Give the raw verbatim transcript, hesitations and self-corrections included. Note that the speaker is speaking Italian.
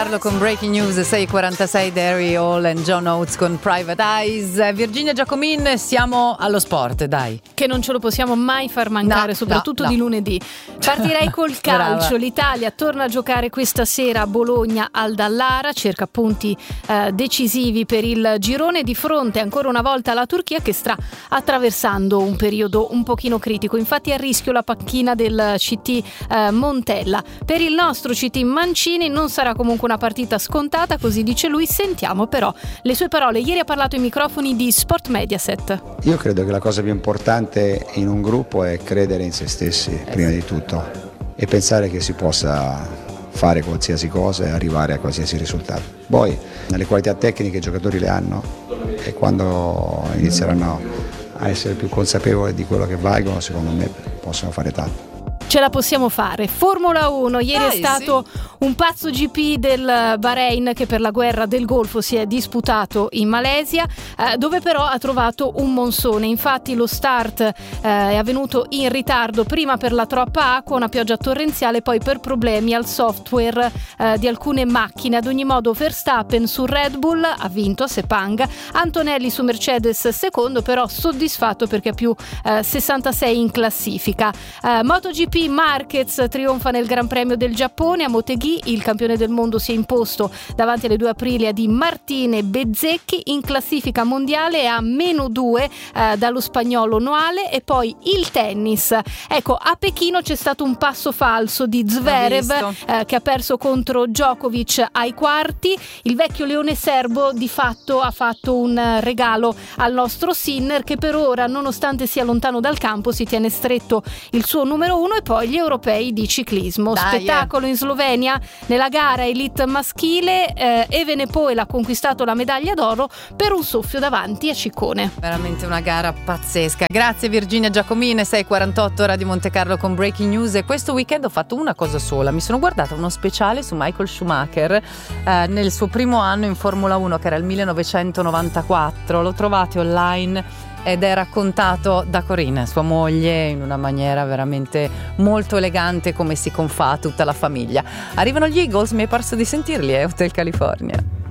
Carlo con Breaking News, sei e quarantasei, Derry Hall and John Oates con Private Eyes. Virginia Giacomin, siamo allo sport, dai. Che non ce lo possiamo mai far mancare, no, soprattutto no, di no. lunedì. Partirei col calcio. Brava. L'Italia torna a giocare questa sera a Bologna al Dallara, cerca punti eh, decisivi per il girone, di fronte ancora una volta alla Turchia, che sta attraversando un periodo un pochino critico. Infatti è a rischio la panchina del C T eh, Montella. Per il nostro C T Mancini non sarà comunque una partita scontata, così dice lui. Sentiamo però le sue parole. Ieri ha parlato ai microfoni di Sport Mediaset. Io credo che la cosa più importante in un gruppo è credere in se stessi prima di tutto e pensare che si possa fare qualsiasi cosa e arrivare a qualsiasi risultato. Poi le qualità tecniche i giocatori le hanno e quando inizieranno a essere più consapevoli di quello che valgono, secondo me possono fare tanto. Ce la possiamo fare. Formula uno, ieri Dai, è stato sì. un pazzo G P del Bahrain che per la guerra del Golfo si è disputato in Malesia, eh, dove però ha trovato un monsone. Infatti lo start eh, è avvenuto in ritardo, prima per la troppa acqua, una pioggia torrenziale, poi per problemi al software eh, di alcune macchine. Ad ogni modo Verstappen su Red Bull ha vinto a Sepang, Antonelli su Mercedes secondo, però soddisfatto perché ha più eh, sessantasei in classifica. Eh, MotoGP, Marquez trionfa nel Gran Premio del Giappone. A Motegi il campione del mondo si è imposto davanti alle due Aprilia di Martine Bezzecchi. In classifica mondiale a meno due eh, dallo spagnolo Noale. E poi il tennis. Ecco, a Pechino c'è stato un passo falso di Zverev eh, che ha perso contro Djokovic ai quarti. Il vecchio leone serbo di fatto ha fatto un regalo al nostro Sinner, che per ora, nonostante sia lontano dal campo, si tiene stretto il suo numero uno. E poi gli europei di ciclismo. Dai, Spettacolo eh. in Slovenia nella gara elite maschile. eh, Evenepoel ha conquistato la medaglia d'oro per un soffio davanti a Ciccone. Veramente una gara pazzesca. Grazie Virginia Giacomine, sei e quarantotto, ora di Monte Carlo con Breaking News. E questo weekend ho fatto una cosa sola, mi sono guardata uno speciale su Michael Schumacher eh, nel suo primo anno in Formula uno, che era il millenovecentonovantaquattro. Lo trovate online ed è raccontato da Corinne, sua moglie, in una maniera veramente molto elegante, come si confà a tutta la famiglia. Arrivano gli Eagles, mi è parso di sentirli, è Hotel California.